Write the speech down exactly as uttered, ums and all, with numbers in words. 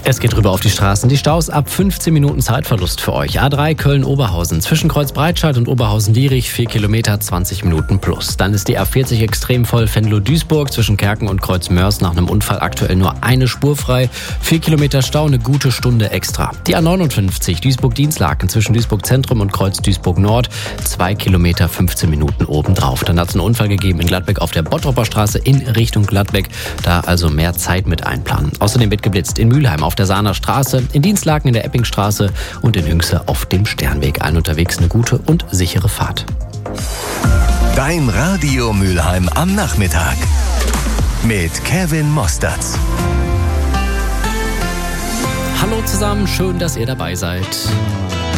Es geht rüber auf die Straßen. Die Staus ab fünfzehn Minuten Zeitverlust für euch. A drei Köln-Oberhausen. Zwischen Kreuzbreitscheid und Oberhausen-Lierich vier Kilometer, zwanzig Minuten plus. Dann ist die A vierzig extrem voll Venlo-Duisburg. Zwischen Kerken und Kreuzmörs nach einem Unfall aktuell nur eine Spur frei. vier Kilometer Stau, eine gute Stunde extra. Die A neunundfünfzig Duisburg-Dienstlaken zwischen Duisburg-Zentrum und Kreuz Duisburg-Nord. zwei Kilometer, fünfzehn Minuten obendrauf. Dann hat es einen Unfall gegeben in Gladbeck auf der Bottropper Straße in Richtung Gladbeck. Da also mehr Zeit mit einplanen. Außerdem wird geblitzt in Mülheim auf der Sahner Straße, in Dienstlaken in der Eppingstraße und in Hünxe auf dem Sternweg. Allen unterwegs eine gute und sichere Fahrt. Dein Radio Mülheim am Nachmittag mit Kevin Mostertz. Hallo zusammen, schön, dass ihr dabei seid.